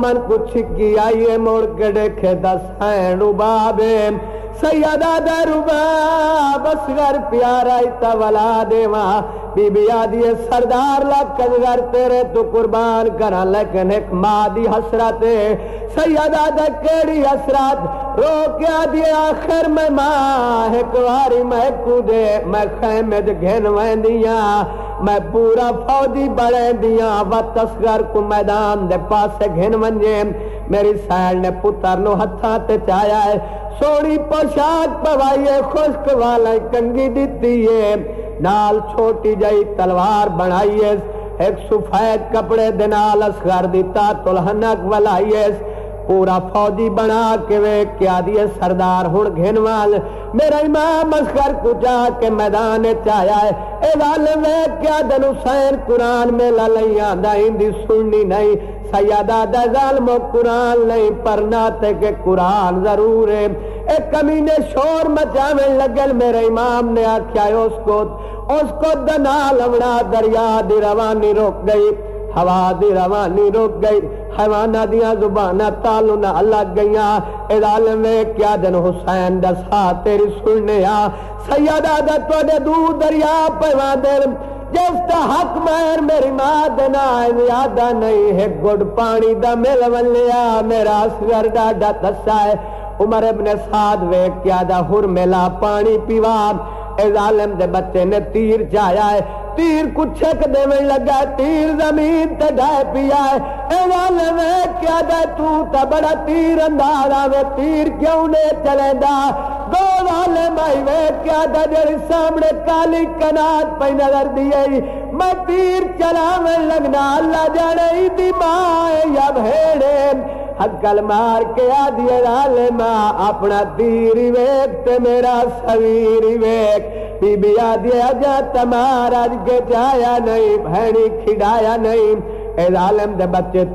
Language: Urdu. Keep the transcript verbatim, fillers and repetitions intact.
من کچھ کی آئیے موڑ کے دیکھے دس ہیں ربابے سیدہ در رباب اصغر پیارا ایتا ولا دیواں بی بی آدھی سردار لکھ ازگر تیرے تو قربان کرا لیکن ایک مادی حسرت سیدہ در کیڑی حسرت رو کیا دی آخر میں ماں ایک واری میں کودے میں خیمد گھن ویندیاں میں پورا فوجی بڑے دیاں و تصغر کو میدان دے پاسے گھن ونجے میری سائل نے پتر نو ہتھاں تے چایا ہے سوڑی پوشاک پوائیے خشک والا کنگی دیتی ہے نال چھوٹی جائی تلوار بنائیے ایک سفید کپڑے دنال اصغر دیتا تلہنک ولائیے پورا فوجی بنا کے وے کیا دیے سردار ہن گھنوال میرا امام اصغر کو جا کے میدان چایا ہے اے ظالم وے کیا دن حسین قرآن میں للیاں دا ہندی سننی نہیں سیدہ دا ظالم و قرآن نہیں پرناتے کہ قرآن ضرور ہے ایک کمینے شور مچاویں لگل میرے امام نے آکھیا اس کو اس کو دنا لوڑا دریا دی روانی روک گئی ہوا دی روانی روک گئی حیوانہ دیا زبانہ تالونہ الگ گئیاں اے ظالم میں کیا دن حسین دسا تیری سننے آ سیدہ دا تو دے دو دریا پیوان دل جس تا حق مہر میری ماں دنا زیادہ نہیں ہے گڑ پانی دا مل ولیا میرا اصغر ڈاڈا تسا ہے عمر ابن سعد وے کیا دا ہر ملا پانی پیوا اے ظالم دے بچے نے تیر جایا ہے تیر کچھ ایک دے میں لگا تیر زمین تے ڈھائے پیا ہے اے ظالم وے کیا دا تو تا بڑا تیر اندازہ وے تیر کیوں نے چلے دا دو ظالم آئی وے کیا دا جڑی سامنے کالی کنات پہ نظر دیئے میں تیر چلا میں لگنا اللہ جانے دی ماں یا بھیڑے حقل مار کے آدھیے ظالمہ اپنا تیری ویک تے میرا سویری ویک بی بی آدھیے اجا تمہارا کے جایا نہیں بھینی کھڑایا نہیں اے ظالم دے بچے